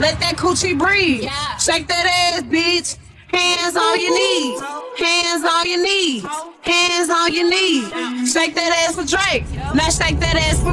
Let that coochie breathe. Shake that ass, bitch. Hands on your knees. Hands on your knees. Hands on your knees. Shake that ass for Drake. Now shake that ass for